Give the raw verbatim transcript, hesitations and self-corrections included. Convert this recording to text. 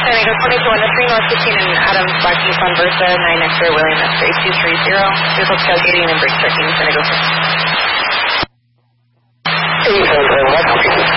San Diego twenty-two one three North fifteen and Adams Blackie Sun Versa nine X-ray William X-ray two three zero. Vehicle tailgating and brake checking San Diego. eight seven seven,